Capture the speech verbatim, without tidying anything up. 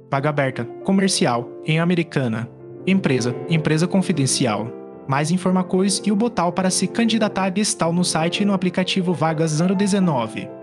Vaga aberta, comercial, em Americana. Empresa, empresa confidencial. Mais informações e o botão para se candidatar está no site e no aplicativo Vagas zero dezenove.